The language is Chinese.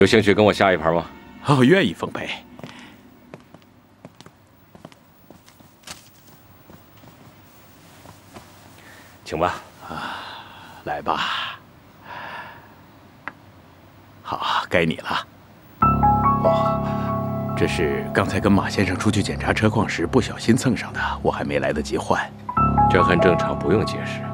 有兴趣跟我下一盘吗？ 哦，愿意奉陪。 请吧。 来吧。好，该你了。哦，这是刚才跟马先生出去检查车况时不小心蹭上的，我还没来得及换。 这很正常，不用解释。